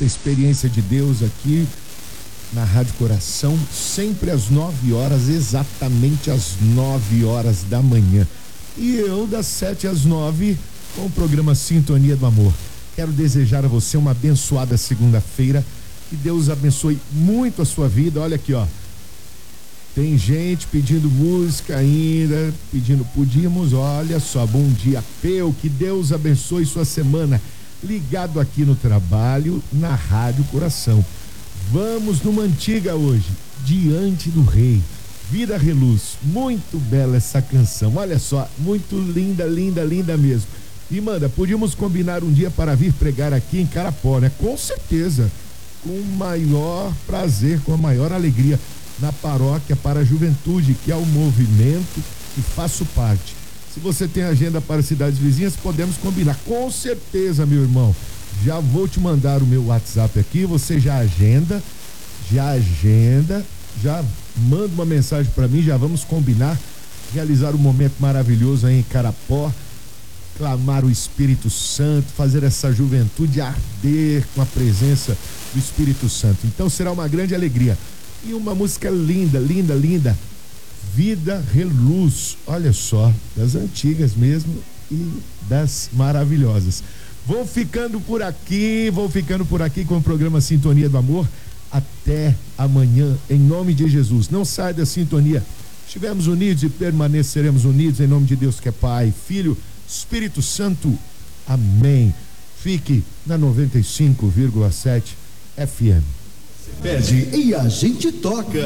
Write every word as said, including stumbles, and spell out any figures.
muita experiência de Deus aqui na Rádio Coração, sempre às nove horas, exatamente às nove horas da manhã. E eu das sete às nove com o programa Sintonia do Amor. Quero desejar a você uma abençoada segunda-feira, que Deus abençoe muito a sua vida. Olha aqui, ó, tem gente pedindo música ainda, pedindo, podíamos, olha só, bom dia, Peu, que Deus abençoe sua semana, ligado aqui no trabalho, na Rádio Coração. Vamos numa antiga hoje, Diante do Rei, Vida Reluz, muito bela essa canção, olha só, muito linda, linda, linda mesmo. E manda, podíamos combinar um dia para vir pregar aqui em Carapó, né? Com certeza, com o maior prazer, com a maior alegria, na paróquia para a juventude, que é o movimento que faço parte. Se você tem agenda para cidades vizinhas, podemos combinar, com certeza, meu irmão. Já vou te mandar o meu WhatsApp aqui, você já agenda, já agenda, já manda uma mensagem para mim, já vamos combinar, realizar um momento maravilhoso aí em Carapó, clamar o Espírito Santo, fazer essa juventude arder com a presença do Espírito Santo. Então será uma grande alegria. E uma música linda, linda, linda, Vida Reluz, olha só, das antigas mesmo e das maravilhosas. Vou ficando por aqui, vou ficando por aqui com o programa Sintonia do Amor. Até amanhã, em nome de Jesus. Não sai da sintonia. Estivemos unidos e permaneceremos unidos em nome de Deus que é Pai, Filho, Espírito Santo. Amém. Fique na noventa e cinco vírgula sete F M. Pede e a gente toca.